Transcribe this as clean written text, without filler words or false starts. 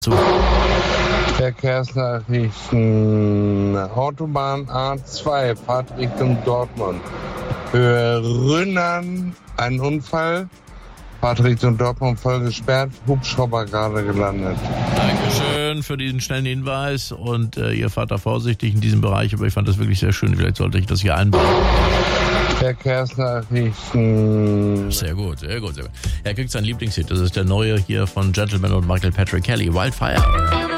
zu. Verkehrsnachrichten. Autobahn A2, Fahrt Richtung Dortmund. Höhe Rünnern, ein Unfall. Fahrt Richtung Dortmund voll gesperrt. Hubschrauber gerade gelandet. Dankeschön für diesen schnellen Hinweis und ihr fahrt da vorsichtig in diesem Bereich, aber ich fand das wirklich sehr schön. Vielleicht sollte ich das hier einbauen. Verkehrsnachrichten. Sehr gut, sehr gut, sehr gut. Er kriegt seinen Lieblingshit. Das ist der neue hier von Gentleman und Michael Patrick Kelly, Wildfire.